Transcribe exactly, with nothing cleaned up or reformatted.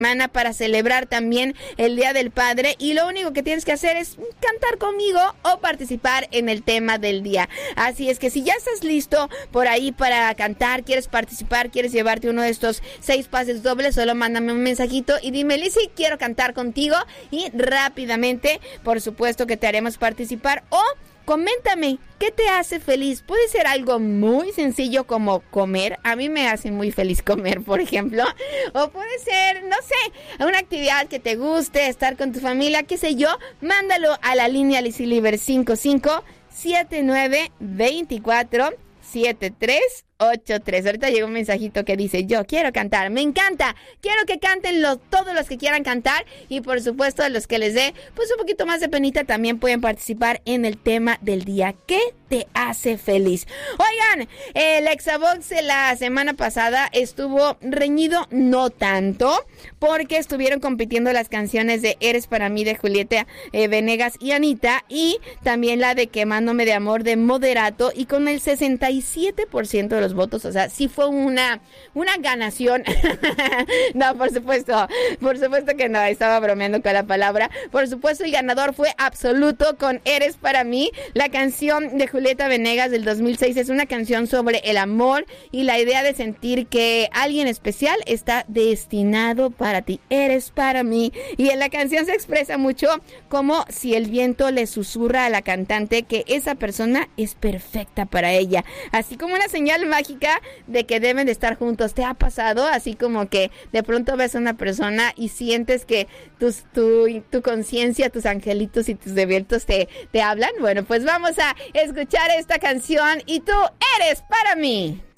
semana para celebrar también el Día del Padre, y lo único que tienes que hacer es cantar conmigo o participar en el tema del día. Así es que si ya estás listo por ahí para cantar, quieres participar, quieres llevarte uno de estos seis pases dobles, solo mándame un mensajito y dime: Lizzy, quiero cantar contigo, y rápidamente, por supuesto que te haremos participar. O coméntame, ¿qué te hace feliz? Puede ser algo muy sencillo como comer. A mí me hace muy feliz comer, por ejemplo. O puede ser, no sé, una actividad que te guste, estar con tu familia, qué sé yo. Mándalo a la línea Lizzy Liver cinco cinco siete nueve dos cuatro siete tres ocho tres. Ahorita llegó un mensajito que dice: yo quiero cantar, me encanta, quiero que canten los, todos los que quieran cantar, y por supuesto a los que les dé pues un poquito más de penita también pueden participar en el tema del día. ¿Qué te hace feliz? Oigan, el Exabox de la semana pasada estuvo reñido, no tanto, porque estuvieron compitiendo las canciones de Eres para mí de Julieta eh, Venegas y Anita, y también la de Quemándome de amor de Moderato, y con el sesenta y siete por ciento de los votos, o sea, sí fue una una ganación. No, por supuesto, por supuesto que no, estaba bromeando con la palabra. Por supuesto, el ganador fue absoluto con Eres para mí. La canción de Julieta Venegas del dos mil seis es una canción sobre el amor y la idea de sentir que alguien especial está destinado para ti. Eres para mí. Y en la canción se expresa mucho como si el viento le susurra a la cantante que esa persona es perfecta para ella, así como una señal mágica de que deben de estar juntos. ¿Te ha pasado? Así como que de pronto ves a una persona y sientes que tus, tu, tu conciencia, tus angelitos y tus debieltos te, te hablan. Bueno, pues vamos a escuchar esta canción, y tú eres para mí.